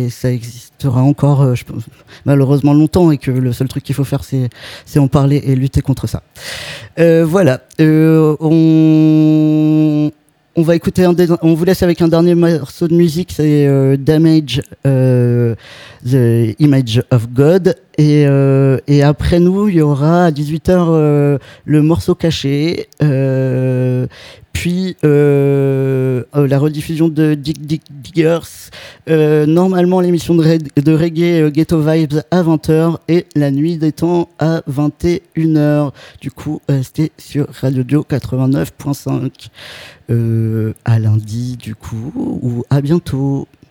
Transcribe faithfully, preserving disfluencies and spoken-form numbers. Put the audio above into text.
et ça existera encore, euh, je pense, malheureusement longtemps, et que le seul truc qu'il faut faire, c'est, c'est en parler et lutter contre ça. Euh, voilà. Euh, on... On va écouter un des... on vous laisse avec un dernier morceau de musique, c'est euh, Damage, euh, The Image of God. Et, euh, et après nous, il y aura à dix-huit heures euh, le morceau caché. Euh, puis euh, euh, la rediffusion de Dick Dick Diggers. Euh, normalement, l'émission de, reg- de reggae euh, Ghetto Vibes à vingt heures et la nuit des temps à vingt et une heures. Du coup, restez sur Radio Dio quatre-vingt-neuf point cinq. Euh, à lundi, du coup, ou à bientôt.